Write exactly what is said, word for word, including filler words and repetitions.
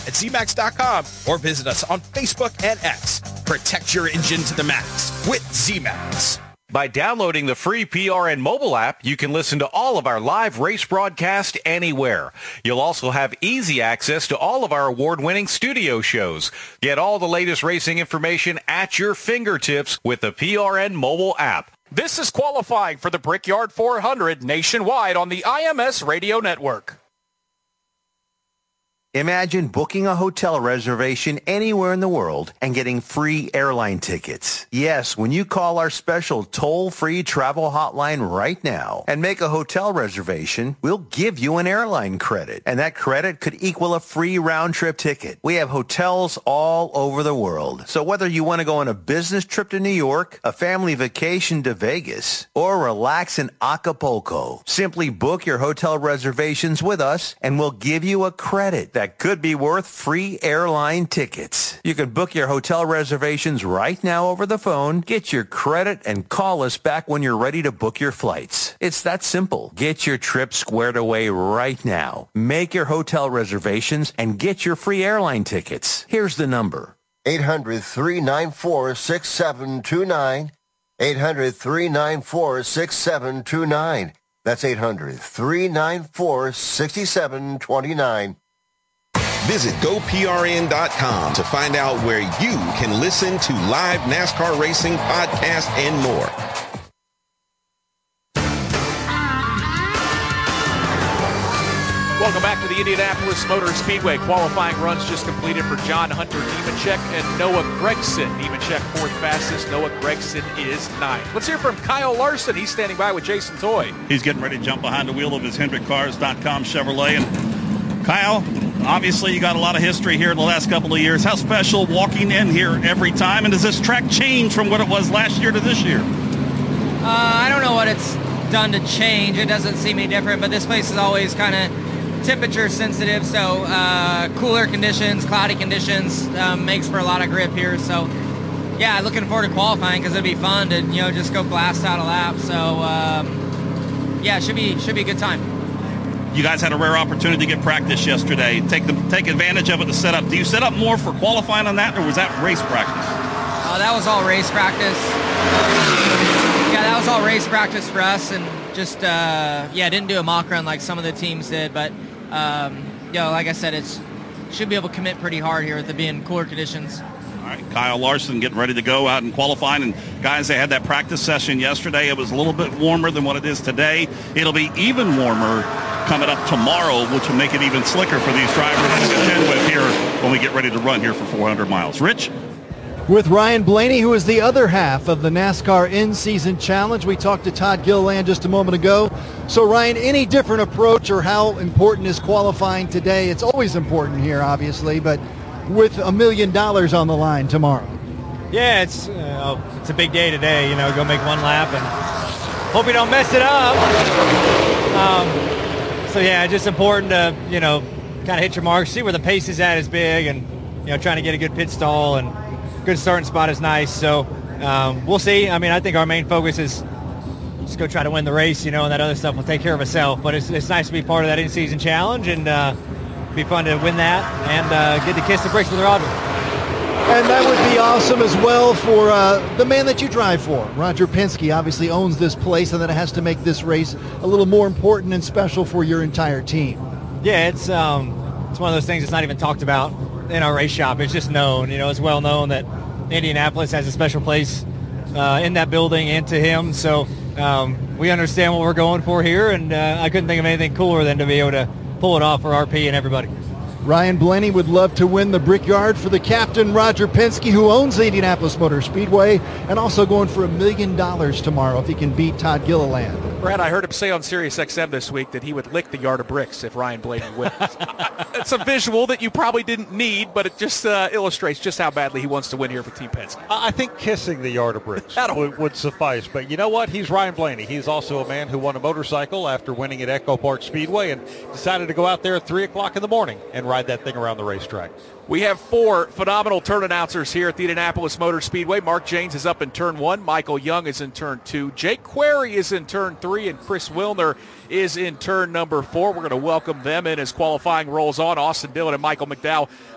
at z max dot com or visit us on Facebook and X. Protect your engine to the max with Z-Max. By downloading the free P R N mobile app, you can listen to all of our live race broadcast anywhere. You'll also have easy access to all of our award-winning studio shows. Get all the latest racing information at your fingertips with the P R N mobile app. This is qualifying for the Brickyard four hundred nationwide on the I M S Radio Network. Imagine booking a hotel reservation anywhere in the world and getting free airline tickets. Yes, when you call our special toll-free travel hotline right now and make a hotel reservation, we'll give you an airline credit, and that credit could equal a free round-trip ticket. We have hotels all over the world, so whether you want to go on a business trip to New York, a family vacation to Vegas, or relax in Acapulco, simply book your hotel reservations with us and we'll give you a credit that could be worth free airline tickets. You can book your hotel reservations right now over the phone, get your credit, and call us back when you're ready to book your flights. It's that simple. Get your trip squared away right now. Make your hotel reservations and get your free airline tickets. Here's the number. eight hundred, three nine four, six seven two nine. eight hundred, three nine four, six seven two nine. That's eight hundred, three nine four, six seven two nine. Visit go P R N dot com to find out where you can listen to live NASCAR racing podcasts and more. Welcome back to the Indianapolis Motor Speedway. Qualifying runs just completed for John Hunter Nemechek and Noah Gragson. Nemechek fourth fastest. Noah Gragson is ninth. Let's hear from Kyle Larson. He's standing by with Jason Toy. He's getting ready to jump behind the wheel of his Hendrick Cars dot com Chevrolet. And Kyle, obviously you got a lot of history here in the last couple of years. How special walking in here every time? And does this track change from what it was last year to this year? Uh, I don't know what it's done to change. It doesn't seem any different, but this place is always kind of temperature sensitive, so uh, cooler conditions, cloudy conditions um, makes for a lot of grip here. So yeah, looking forward to qualifying because it'll be fun to you know just go blast out a lap. So um, yeah, should be should be a good time. You guys had a rare opportunity to get practice yesterday. Take the take advantage of it to set up. Do you set up more for qualifying on that, or was that race practice? Uh, that was all race practice. Yeah, that was all race practice for us, and just uh, yeah, didn't do a mock run like some of the teams did, but. Um, you know, like I said, it's should be able to commit pretty hard here with it being cooler conditions. All right, Kyle Larson getting ready to go out and qualifying. And guys, they had that practice session yesterday. It was a little bit warmer than what it is today. It'll be even warmer coming up tomorrow, which will make it even slicker for these drivers to contend with here when we get ready to run here for four hundred miles. Rich? With Ryan Blaney, who is the other half of the NASCAR In-Season Challenge. We talked to Todd Gilliland just a moment ago. So, Ryan, any different approach or how important is qualifying today? It's always important here, obviously, but with a million dollars on the line tomorrow. Yeah, it's uh, it's a big day today. You know, go make one lap and hope you don't mess it up. Um, so, yeah, just important to, you know, kind of hit your mark, see where the pace is at is big, and, you know, trying to get a good pit stall and good starting spot is nice. So um, we'll see. I mean, I think our main focus is just go try to win the race, you know, and that other stuff will take care of itself. But it's, it's nice to be part of that in-season challenge, and uh, be fun to win that and uh, get to kiss the bricks with Roger. And that would be awesome as well for uh, the man that you drive for. Roger Penske obviously owns this place, and that it has to make this race a little more important and special for your entire team. Yeah, it's um, it's one of those things that's not even talked about in our race shop. It's just known, you know, it's well known that Indianapolis has a special place uh, in that building and to him. So um, we understand what we're going for here, and uh, I couldn't think of anything cooler than to be able to pull it off for R P and everybody. Ryan Blaney would love to win the Brickyard for the captain, Roger Penske, who owns the Indianapolis Motor Speedway, and also going for a million dollars tomorrow if he can beat Todd Gilliland. Brad, I heard him say on Sirius X M this week that he would lick the yard of bricks if Ryan Blaney wins. It's a visual that you probably didn't need, but it just uh, illustrates just how badly he wants to win here for Team Penske. I think kissing the yard of bricks would, would suffice. But you know what? He's Ryan Blaney. He's also a man who won a motorcycle after winning at Echo Park Speedway and decided to go out there at three o'clock in the morning and ride that thing around the racetrack. We have four phenomenal turn announcers here at the Indianapolis Motor Speedway. Mark Janes is up in turn one. Michael Young is in turn two. Jake Query is in turn three. And Chris Wilner is in turn number four. We're going to welcome them in as qualifying rolls on. Austin Dillon and Michael McDowell